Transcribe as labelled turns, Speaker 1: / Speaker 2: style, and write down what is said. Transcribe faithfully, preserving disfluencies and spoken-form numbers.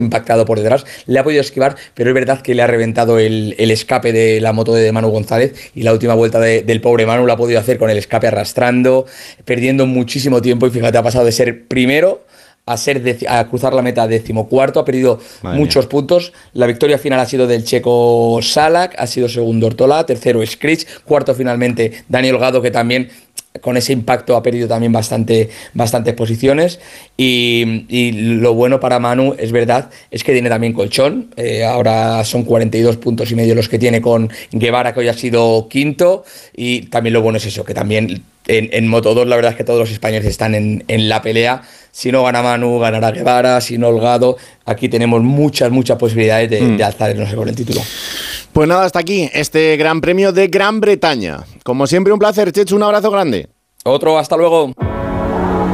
Speaker 1: impactado por detrás, le ha podido esquivar, pero es verdad que le ha reventado el, el escape de la moto de Manu González y la última vuelta de, del pobre Manu la ha podido hacer con el escape arrastrando, perdiendo muchísimo tiempo y fíjate, ha pasado de ser primero a, ser deci- a cruzar la meta decimocuarto, ha perdido
Speaker 2: Madre
Speaker 1: muchos
Speaker 2: mía.
Speaker 1: puntos, la victoria final ha sido del checo Salak, ha sido segundo Ortola, tercero Scritch, cuarto finalmente Daniel Gado, que también con ese impacto ha perdido también bastante, bastantes posiciones y, y lo bueno para Manu es verdad es que tiene también colchón, eh, ahora son cuarenta y dos puntos y medio los que tiene con Guevara, que hoy ha sido quinto, y también lo bueno es eso, que también en, en Moto dos la verdad es que todos los españoles están en, en la pelea. Si no gana Manu, ganará Guevara, si no Holgado. Aquí tenemos muchas, muchas posibilidades de,
Speaker 2: Mm.
Speaker 1: de alzarnos con el título.
Speaker 2: Pues nada, hasta aquí este Gran Premio de Gran Bretaña. Como siempre, un placer, Chechu, un abrazo grande.
Speaker 1: Otro, hasta luego.